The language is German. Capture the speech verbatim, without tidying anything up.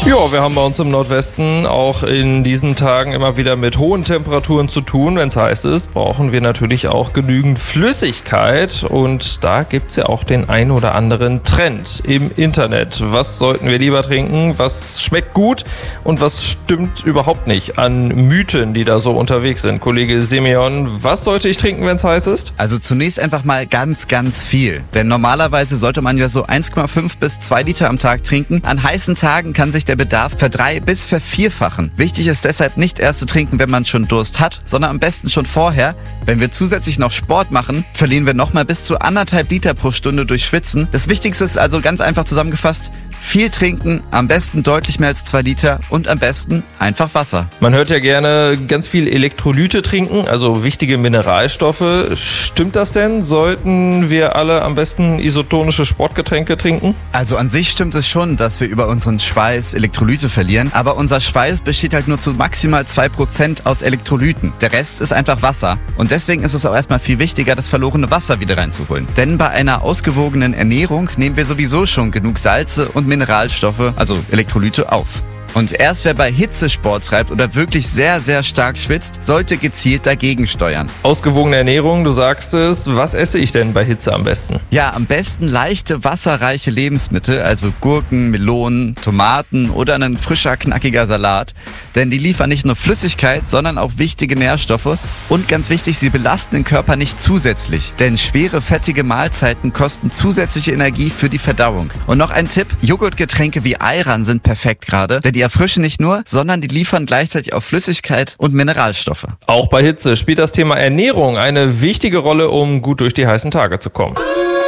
Ja, wir haben bei uns im Nordwesten auch in diesen Tagen immer wieder mit hohen Temperaturen zu tun. Wenn es heiß ist, brauchen wir natürlich auch genügend Flüssigkeit. Und da gibt es ja auch den ein oder anderen Trend im Internet. Was sollten wir lieber trinken? Was schmeckt gut? Und was stimmt überhaupt nicht an Mythen, die da so unterwegs sind? Kollege Simeon, was sollte ich trinken, wenn es heiß ist? Also zunächst einfach mal ganz, ganz viel. Denn normalerweise sollte man ja so eins Komma fünf bis zwei Liter am Tag trinken. An heißen Tagen kann sich der Bedarf verdrei- bis vervierfachen. Wichtig ist deshalb nicht erst zu trinken, wenn man schon Durst hat, sondern am besten schon vorher. Wenn wir zusätzlich noch Sport machen, verlieren wir nochmal bis zu anderthalb Liter pro Stunde durch Schwitzen. Das Wichtigste ist also ganz einfach zusammengefasst: viel trinken, am besten deutlich mehr als zwei Liter und am besten einfach Wasser. Man hört ja gerne ganz viel Elektrolyte trinken, also wichtige Mineralstoffe. Stimmt das denn? Sollten wir alle am besten isotonische Sportgetränke trinken? Also an sich stimmt es schon, dass wir über unseren Schweiß Elektrolyte verlieren, aber unser Schweiß besteht halt nur zu maximal zwei Prozent aus Elektrolyten. Der Rest ist einfach Wasser. Und deswegen ist es auch erstmal viel wichtiger, das verlorene Wasser wieder reinzuholen. Denn bei einer ausgewogenen Ernährung nehmen wir sowieso schon genug Salze und Mineralstoffe, also Elektrolyte, auf. Und erst wer bei Hitze Sport treibt oder wirklich sehr, sehr stark schwitzt, sollte gezielt dagegen steuern. Ausgewogene Ernährung, du sagst es. Was esse ich denn bei Hitze am besten? Ja, am besten leichte, wasserreiche Lebensmittel, also Gurken, Melonen, Tomaten oder ein frischer, knackiger Salat. Denn die liefern nicht nur Flüssigkeit, sondern auch wichtige Nährstoffe. Und ganz wichtig, sie belasten den Körper nicht zusätzlich. Denn schwere, fettige Mahlzeiten kosten zusätzliche Energie für die Verdauung. Und noch ein Tipp: Joghurtgetränke wie Ayran sind perfekt gerade, denn die erfrischen nicht nur, sondern die liefern gleichzeitig auch Flüssigkeit und Mineralstoffe. Auch bei Hitze spielt das Thema Ernährung eine wichtige Rolle, um gut durch die heißen Tage zu kommen.